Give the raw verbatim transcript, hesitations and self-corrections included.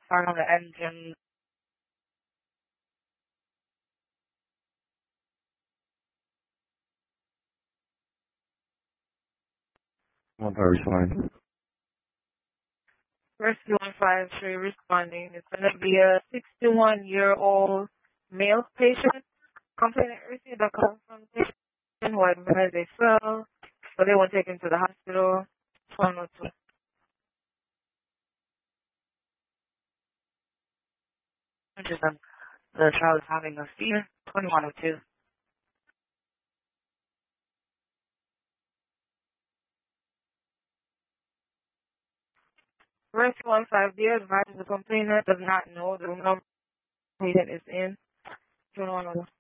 Start on the engine. One five responding. Rescue one five three responding. It's going to be a sixty-one-year-old male patient. Complainant received a call from the patient who admitted they fell, so they were taken to the hospital. one oh two. Just, um, the child is having a fever. twenty-one oh two. Rescue one five zero advises the complainant does not know the room number the patient is in. twenty-one oh one.